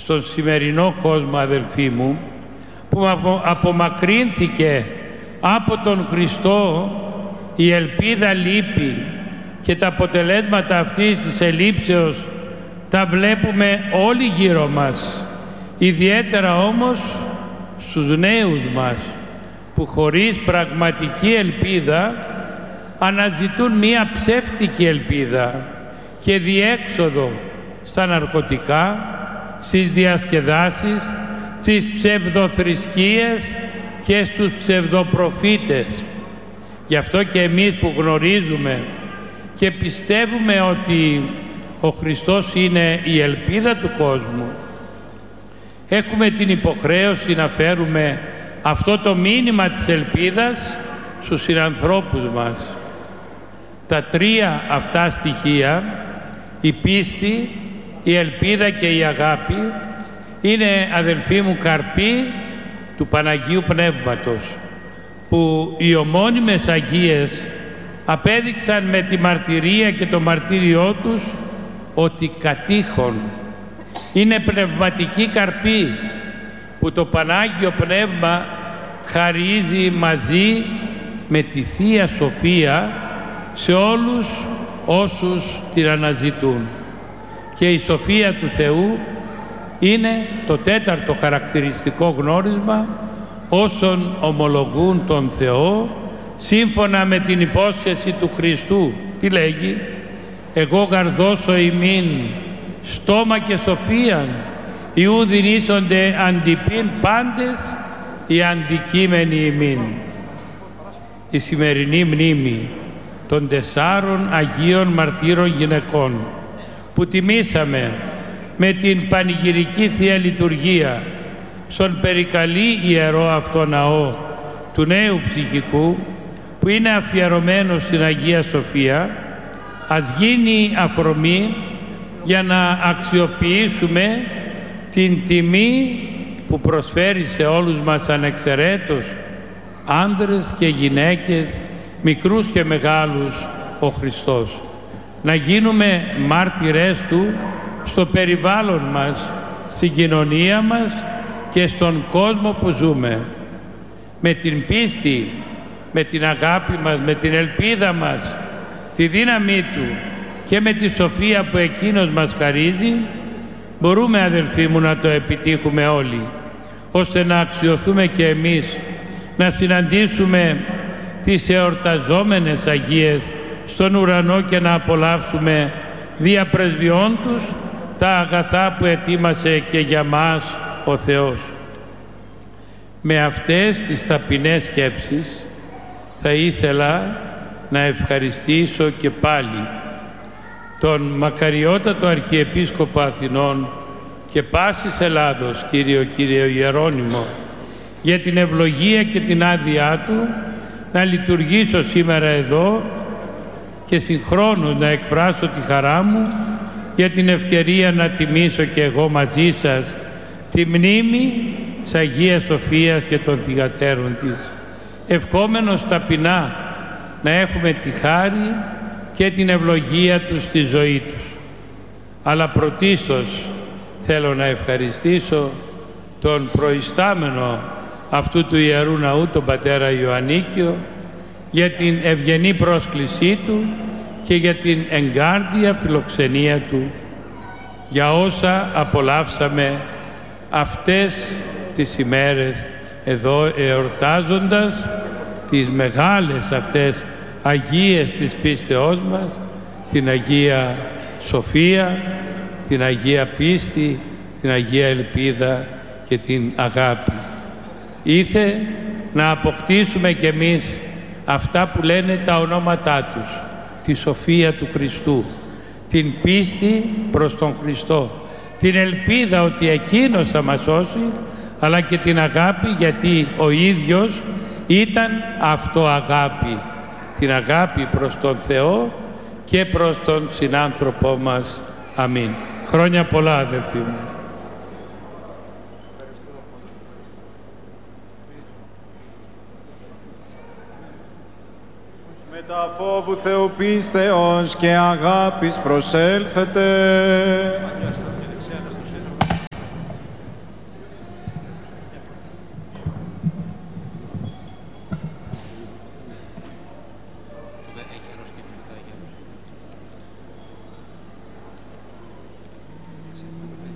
στον σημερινό κόσμο, αδελφοί μου, που απομακρύνθηκε από τον Χριστό η ελπίδα λείπει και τα αποτελέσματα αυτής της ελήψεως τα βλέπουμε όλοι γύρω μας, ιδιαίτερα όμως στους νέους μας, που χωρίς πραγματική ελπίδα αναζητούν μία ψεύτικη ελπίδα και διέξοδο στα ναρκωτικά, στις διασκεδάσεις, στις ψευδοθρησκείες και στους ψευδοπροφήτες. Γι' αυτό και εμείς που γνωρίζουμε και πιστεύουμε ότι ο Χριστός είναι η ελπίδα του κόσμου, έχουμε την υποχρέωση να φέρουμε αυτό το μήνυμα της ελπίδας στους συνανθρώπους μας. Τα τρία αυτά στοιχεία, η πίστη, η ελπίδα και η αγάπη, είναι, αδελφοί μου, καρποί του Παναγίου Πνεύματος, που οι ομώνυμες Αγίες απέδειξαν με τη μαρτυρία και το μαρτύριό τους ότι κατήχον. Είναι πνευματική καρπή που το Πανάγιο Πνεύμα χαρίζει μαζί με τη Θεία Σοφία σε όλους όσους την αναζητούν. Και η Σοφία του Θεού είναι το τέταρτο χαρακτηριστικό γνώρισμα όσων ομολογούν τον Θεό σύμφωνα με την υπόσχεση του Χριστού. Τι λέγει? «Εγώ γαρδώσω ημίν στόμα και σοφίαν, ιού δινήσονται αντιπίν πάντες οι αντικείμενοι ημίν». Η σημερινή μνήμη των 4 Αγίων Μαρτύρων Γυναικών που τιμήσαμε με την πανηγυρική Θεία Λειτουργία στον περικαλή ιερό αυτό ναό του Νέου Ψυχικού, που είναι αφιερωμένο στην Αγία Σοφία, ας γίνει αφορμή για να αξιοποιήσουμε την τιμή που προσφέρει σε όλους μας ανεξαιρέτως, άνδρες και γυναίκες, μικρούς και μεγάλους, ο Χριστός. Να γίνουμε μάρτυρες Του στο περιβάλλον μας, στην κοινωνία μας και στον κόσμο που ζούμε. Με την πίστη, με την αγάπη μας, με την ελπίδα μας, τη δύναμή Του και με τη σοφία που Εκείνος μας χαρίζει, μπορούμε, αδελφοί μου, να το επιτύχουμε όλοι, ώστε να αξιωθούμε και εμείς να συναντήσουμε τις εορταζόμενες Αγίες στον ουρανό και να απολαύσουμε δια πρεσβειών τους τα αγαθά που ετοίμασε και για μας ο Θεός. Με αυτές τις ταπεινές σκέψεις θα ήθελα να ευχαριστήσω και πάλι τον μακαριότατο Αρχιεπίσκοπο Αθηνών και πάσης Ελλάδος, Κύριο Ιερώνυμο, για την ευλογία και την άδειά Του να λειτουργήσω σήμερα εδώ και συγχρόνως να εκφράσω τη χαρά μου για την ευκαιρία να τιμήσω και εγώ μαζί σας τη μνήμη της Αγίας Σοφίας και των θυγατέρων της, ευχόμενος ταπεινά να έχουμε τη χάρη και την ευλογία Τους στη ζωή τους. Αλλά πρωτίστως θέλω να ευχαριστήσω τον προϊστάμενο αυτού του Ιερού Ναού, τον πατέρα Ιωαννίκιο, για την ευγενή πρόσκλησή του και για την εγκάρδια φιλοξενία του, για όσα απολαύσαμε αυτές τις ημέρες εδώ, εορτάζοντας τις μεγάλες αυτές Αγίες της πίστεώς μας, την Αγία Σοφία, την Αγία Πίστη, την Αγία Ελπίδα και την Αγάπη. Ήθε να αποκτήσουμε κι εμείς αυτά που λένε τα ονόματά τους, τη σοφία του Χριστού, την πίστη προς τον Χριστό, την ελπίδα ότι Εκείνος θα μας σώσει, αλλά και την αγάπη, γιατί ο ίδιος ήταν αυτό αγάπη, την αγάπη προς τον Θεό και προς τον συνάνθρωπό μας. Αμήν. Χρόνια πολλά, αδελφοί μου. Με τα φόβου Θεού πίστεως και αγάπης προσέλθετε. Υπότιτλοι